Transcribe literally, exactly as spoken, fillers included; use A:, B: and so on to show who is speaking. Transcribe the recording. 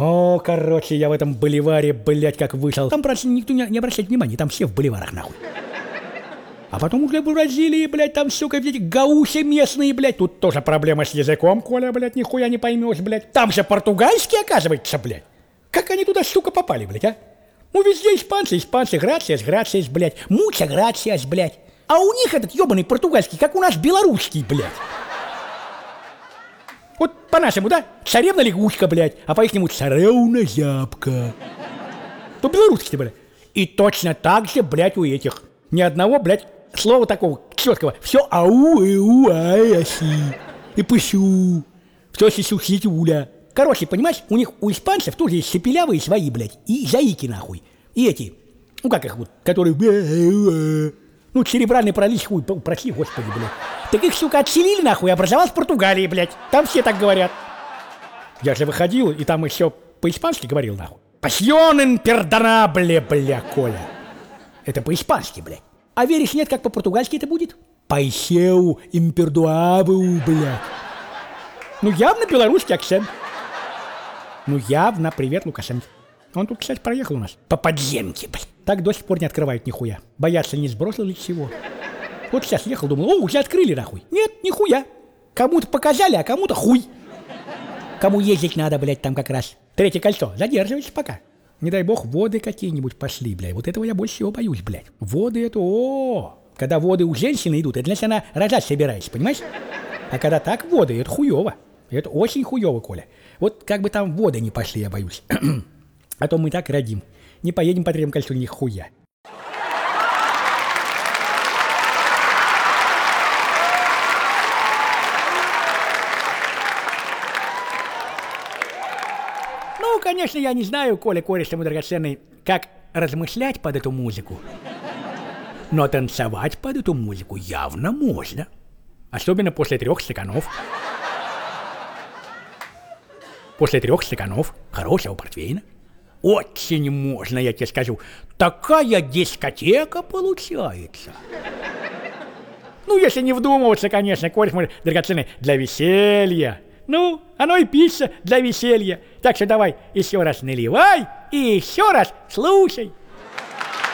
A: О, короче, я в этом боливаре, блядь, как вышел. Там, правда, никто не, не обращает внимания, там все в боливарах, нахуй. А потом уже в Бразилии, блядь, там, сука, эти гауси местные, блядь. Тут тоже проблема с языком, Коля, блядь, нихуя не поймешь, блядь. Там же португальский, оказывается, блядь. Как они туда, сука, попали, блядь, а? Ну, везде испанцы, испанцы, грациас, грациас, блядь. Муча грациас, блядь. А у них этот ебаный португальский, как у нас белорусский, блядь. Вот по-нашему, да? Царевна лягушка, блядь, а по-ихнему царевна зябка. То белорусский, блядь. И точно так же, блядь, у этих. Ни одного, блядь, слова такого четкого. Все ау, эу, ай, аси. И пышу. Все сису-ситюля. Короче, понимаешь, у них, у испанцев тоже есть шепелявые свои, блядь, и заики, нахуй. И эти, ну как их вот, которые... Ну, церебральный паралич, хуй, прости, господи, блядь. Так их, сука, отселили, нахуй, и образовалась в Португалии, блядь. Там все так говорят. Я же выходил, и там еще по-испански говорил, нахуй. Пасьон импердонабле, бля, Коля. Это по-испански, блядь. А веришь, нет, как по-португальски это будет? Пайсеу импердуаву, блядь. Ну, явно белорусский акцент. Ну, явно привет, Лукашенко. Он тут, кстати, проехал у нас. По подземке, блядь. Так до сих пор не открывают нихуя. Боятся, не сбросил ли чего. Вот сейчас ехал, думал, о, уже открыли, нахуй. Нет, нихуя. Кому-то показали, а кому-то хуй. Кому ездить надо, блядь, там как раз. Третье кольцо. Задерживайтесь пока. Не дай бог, воды какие-нибудь пошли, блядь. Вот этого я больше всего боюсь, блядь. Воды это, о, когда воды у женщины идут, это значит, она рожать собирается, понимаешь? А когда так воды, это хуево. Это очень хуево, Коля. Вот как бы там воды не пошли, я боюсь. А то мы так родим. Не поедем по третьему кольцу, ни хуя. Ну, конечно, я не знаю, Коля, кореш ты мой драгоценный, как размышлять под эту музыку. Но танцевать под эту музыку явно можно. Особенно после трех стаканов. После трех стаканов хорошего портвейна. Очень можно, я тебе скажу. Такая дискотека получается. Ну, если не вдумываться, конечно, кореш мой драгоценный, для веселья. Ну, оно и пишется для веселья. Так что давай еще раз наливай и еще раз слушай.